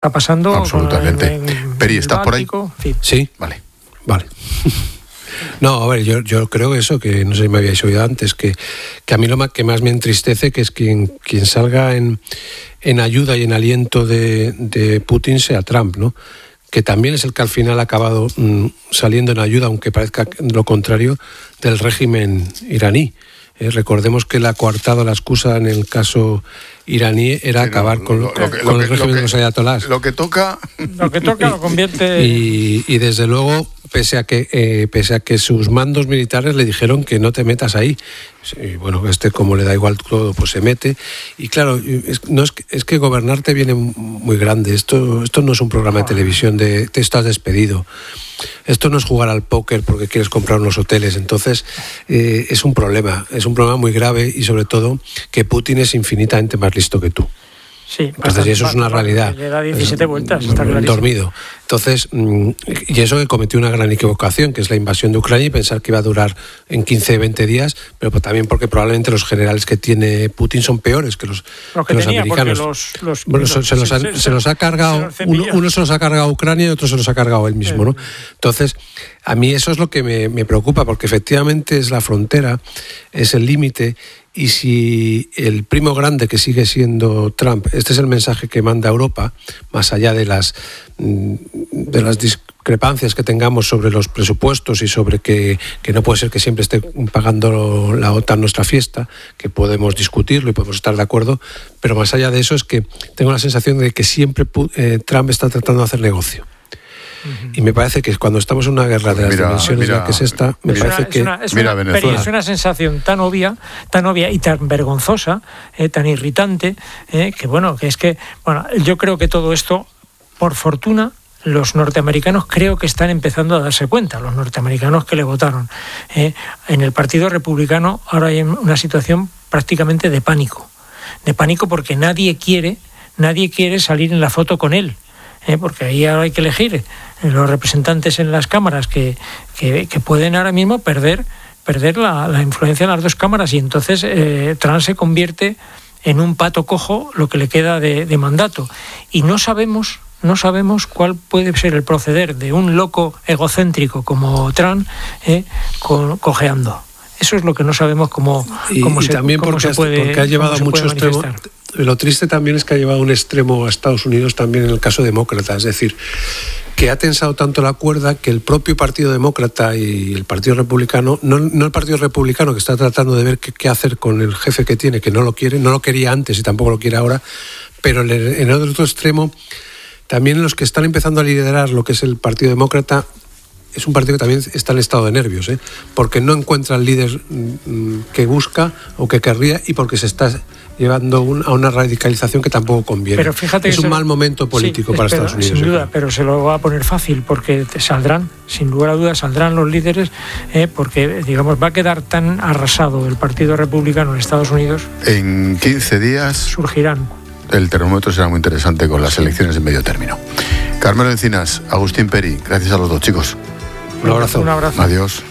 está pasando. Absolutamente. Peri, ¿estás por ahí? Sí. Vale. No, a ver, yo creo eso, que no sé si me habíais oído antes, que a mí lo que más me entristece que es quien salga en ayuda y en aliento de Putin sea Trump, ¿no? Que también es el que al final ha acabado saliendo en ayuda, aunque parezca lo contrario, del régimen iraní. Recordemos que la coartada, la excusa en el caso iraní era acabar con el régimen de los ayatolás. Lo que toca lo convierte. Y desde luego, pese a que sus mandos militares le dijeron que no te metas ahí. Y bueno, como le da igual todo, pues se mete. Y claro, es que gobernarte viene muy grande. Esto no es un programa de televisión de te estás despedido. Esto no es jugar al póker porque quieres comprar unos hoteles. Entonces, es un problema muy grave, y sobre todo que Putin es infinitamente más listo que tú. Sí, entonces, y eso es una realidad. Le da 17 vueltas, está clarísimo. Dormido. Entonces, y eso que cometió una gran equivocación, que es la invasión de Ucrania, y pensar que iba a durar en 15, 20 días, pero también porque probablemente los generales que tiene Putin son peores que los americanos. Se los ha cargado, uno se los ha cargado a Ucrania y otro se los ha cargado él mismo, ¿no? Entonces, a mí eso es lo que me preocupa, porque efectivamente es la frontera, es el límite. Y si el primo grande que sigue siendo Trump, este es el mensaje que manda Europa, más allá de las discrepancias que tengamos sobre los presupuestos y sobre que no puede ser que siempre esté pagando la OTAN nuestra fiesta, que podemos discutirlo y podemos estar de acuerdo, pero más allá de eso es que tengo la sensación de que siempre Trump está tratando de hacer negocio. Y me parece que cuando estamos en una guerra de las dimensiones de la que es esta, es una sensación tan obvia y tan vergonzosa, tan irritante, yo creo que todo esto, por fortuna, los norteamericanos creo que están empezando a darse cuenta, los norteamericanos que le votaron. En el Partido Republicano ahora hay una situación prácticamente de pánico porque nadie quiere salir en la foto con él. Porque ahí ahora hay que elegir los representantes en las cámaras que pueden ahora mismo perder la influencia en las dos cámaras, y entonces Trump se convierte en un pato cojo lo que le queda de mandato, y no sabemos cuál puede ser el proceder de un loco egocéntrico como Trump cojeando. Eso es lo que no sabemos cómo se puede, ha llevado a muchos extremos. Lo triste también es que ha llevado a un extremo a Estados Unidos también en el caso demócrata, es decir, que ha tensado tanto la cuerda que el propio Partido Demócrata y el Partido Republicano, no el Partido Republicano, que está tratando de ver qué hacer con el jefe que tiene, que no lo quería antes y tampoco lo quiere ahora, pero en el otro extremo, también los que están empezando a liderar lo que es el Partido Demócrata, es un partido que también está en estado de nervios, porque no encuentra el líder que busca o que querría, y porque se está llevando a una radicalización que tampoco conviene. Pero fíjate, es un mal momento político para Estados Unidos. Sin duda, pero se lo va a poner fácil, porque sin lugar a dudas saldrán los líderes, porque va a quedar tan arrasado el Partido Republicano en Estados Unidos. En 15 días surgirán. El termómetro será muy interesante con las elecciones de medio término. Carmelo Encinas, Agustín Peri, gracias a los dos, chicos. Un abrazo. Adiós.